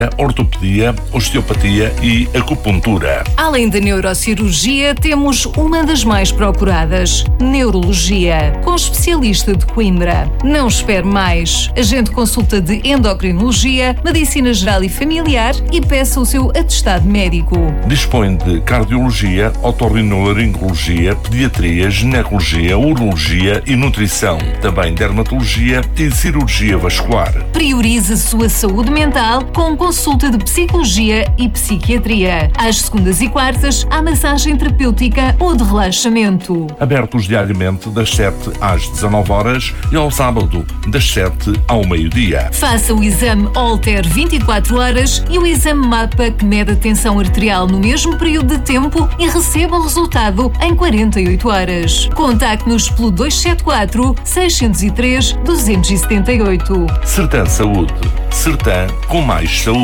ortopedia, osteopatia e acupuntura. Além da neurocirurgia, temos uma das mais procuradas, neurologia, com especialista de Coimbra. Não espere mais. Agende consulta de endocrinologia, medicina geral e familiar e peça o seu atestado médico. Dispõe de cardiologia, otorrinolaringologia, pediatria, ginecologia, urologia e nutrição. Também dermatologia e cirurgia vascular. Priorize a sua saúde mental com consulta de psicologia e psiquiatria. Às segundas e quartas, há massagem terapêutica ou de relaxamento. Abertos diariamente das 7 às 19 horas e ao sábado das 7 ao meio-dia. Faça o exame Holter 24 horas e o exame MAPA, que mede a tensão arterial no mesmo período de tempo, e receba o resultado em 48 horas. Contacte-nos pelo 274 603 278. Sertã Saúde. Sertã com mais saúde.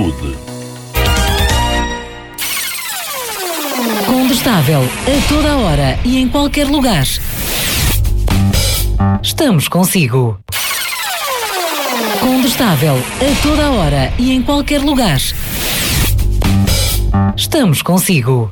Condestável, a toda a hora e em qualquer lugar. Estamos consigo. Condestável, a toda a hora e em qualquer lugar. Estamos consigo.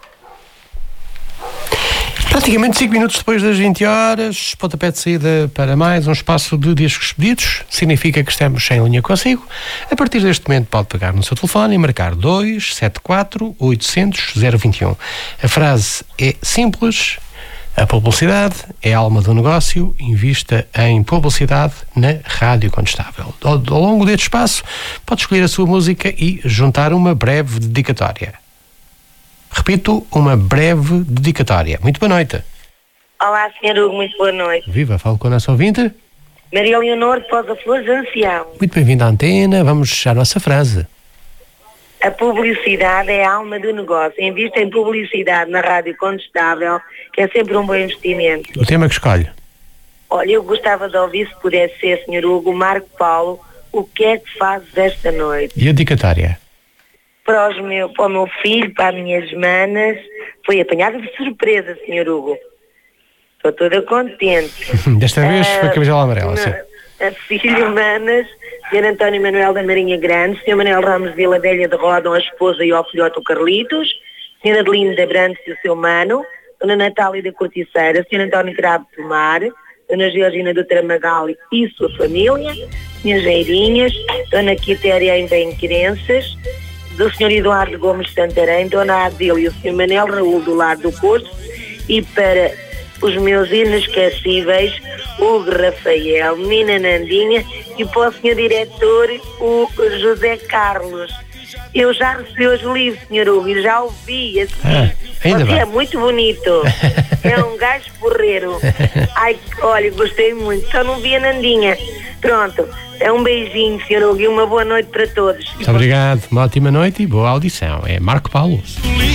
Praticamente 5 minutos depois das 20 horas, pontapé de saída para mais um espaço de discos pedidos. Significa que estamos em linha consigo. A partir deste momento pode pegar no seu telefone e marcar 274 800 021. A frase é simples. A publicidade é a alma do negócio. Invista em publicidade na Rádio Condestável. Ao longo deste espaço, pode escolher a sua música e juntar uma breve dedicatória. Repito, uma breve dedicatória. Muito boa noite. Olá, Sr. Hugo, muito boa noite. Viva, falo com a nossa ouvinte. Maria Leonor de Poza Flores, ancião. Muito bem-vindo à antena. Vamos à nossa frase. A publicidade é a alma do negócio. Invista em publicidade na Rádio Condestável, que é sempre um bom investimento. O tema que escolhe? Olha, eu gostava de ouvir, se pudesse ser, Sr. Hugo, Marco Paulo, o que é que fazes esta noite? E a dedicatória? Para o meu filho, para as minhas manas, foi apanhada de surpresa, Sr. Hugo. Estou toda contente. Desta vez foi camisola amarela, sim. A filho, manas, Sr. António Manuel da Marinha Grande, Sr. Manuel Ramos Vila Velha de Rodão, a esposa e ao filhote Carlitos, Sra. Adelinda Brandes e o seu mano, Dona Natália da Corticeira, Sr. António Cravo de Tomar, Dona Georgina do Tramagal e sua família, Sr. Geirinhas, Dona Quitéria em Bem-Querenças, do Sr. Eduardo Gomes de Santarém, Dona Adília e o Sr. Manel Raul do Lar do Porto, e para os meus inesquecíveis, Hugo Rafael, Nina Nandinha, e para o Sr. Diretor, o José Carlos. Eu já recebi os livros, Sr. Hugo, e já ouvi assim. Você é muito bonito. É um gajo porreiro. Ai, olha, gostei muito. Só não vi a Nandinha. Pronto. É um beijinho, Sr. Hugo, e uma boa noite para todos. Muito obrigado. Uma ótima noite e boa audição. É Marco Paulo.